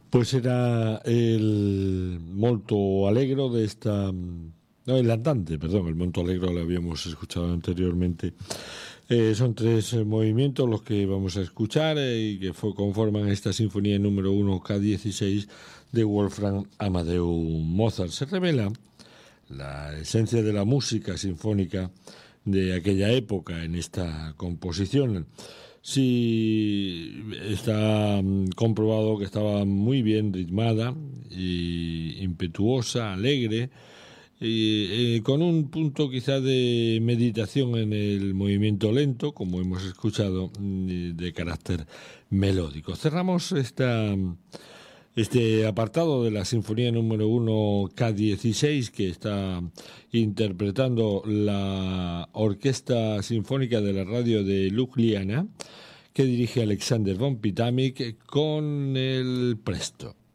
Pues era el molto allegro de esta... No, el andante, perdón, el molto allegro lo habíamos escuchado anteriormente. Son tres movimientos los que vamos a escuchar y que conforman esta sinfonía número 1 K16 de Wolfgang Amadeus Mozart. Se revela la esencia de la música sinfónica de aquella época en esta composición. Sí, está comprobado que estaba muy bien ritmada, y impetuosa, alegre, y con un punto quizá de meditación en el movimiento lento, como hemos escuchado, de carácter melódico. Cerramos este apartado de la Sinfonía número 1 K16 que está interpretando la Orquesta Sinfónica de la Radio de Ljubljana, que dirige Alexander von Pitamic con el Presto.